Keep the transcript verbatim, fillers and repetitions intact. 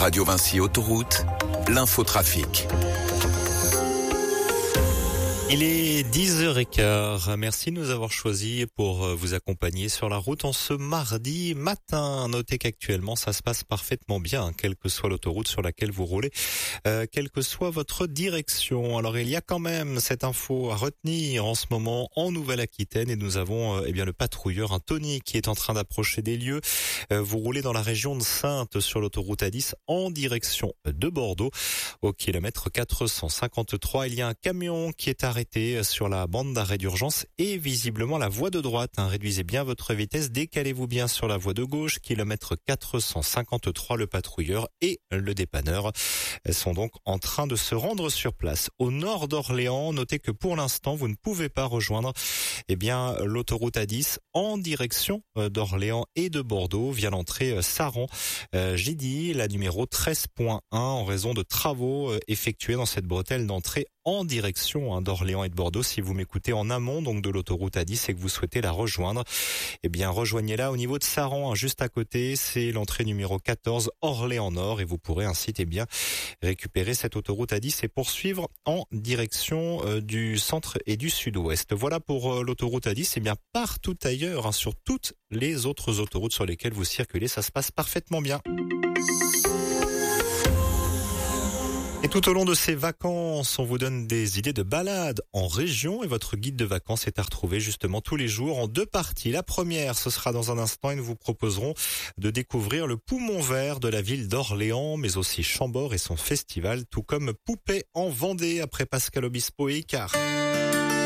Radio Vinci Autoroute, l'infotrafic. Il est dix heures quinze. Merci de nous avoir choisis pour vous accompagner sur la route en ce mardi matin. Notez qu'actuellement, ça se passe parfaitement bien, quelle que soit l'autoroute sur laquelle vous roulez, euh, quelle que soit votre direction. Alors, il y a quand même cette info à retenir en ce moment en Nouvelle-Aquitaine et nous avons euh, eh bien le patrouilleur, un Tony, qui est en train d'approcher des lieux. Euh, vous roulez dans la région de Saintes sur l'autoroute A dix en direction de Bordeaux. Au kilomètre quatre cent cinquante-trois, il y a un camion qui est arrêté arrêté sur la bande d'arrêt d'urgence et visiblement la voie de droite. Hein. Réduisez bien votre vitesse, décalez-vous bien sur la voie de gauche, kilomètre quatre cent cinquante-trois. Le patrouilleur et le dépanneur sont donc en train de se rendre sur place. Au nord d'Orléans, notez que pour l'instant, vous ne pouvez pas rejoindre eh bien l'autoroute A dix en direction d'Orléans et de Bordeaux via l'entrée Saran. Euh, j'ai dit la numéro treize point un en raison de travaux effectués dans cette bretelle d'entrée en direction hein, d'Orléans et de Bordeaux. Si vous m'écoutez en amont donc de l'autoroute A dix et que vous souhaitez la rejoindre, eh bien rejoignez-la au niveau de Saran, hein, juste à côté. C'est l'entrée numéro quatorze, Orléans Nord, et vous pourrez ainsi eh bien récupérer cette autoroute A dix et poursuivre en direction euh, du centre et du sud-ouest. Voilà pour euh, l'autoroute A dix. Eh bien partout ailleurs, hein, sur toutes les autres autoroutes sur lesquelles vous circulez, ça se passe parfaitement bien. Et tout au long de ces vacances, on vous donne des idées de balades en région et votre guide de vacances est à retrouver justement tous les jours en deux parties. La première, ce sera dans un instant et nous vous proposerons de découvrir le poumon vert de la ville d'Orléans, mais aussi Chambord et son festival, tout comme Poupée en Vendée après Pascal Obispo et Icar.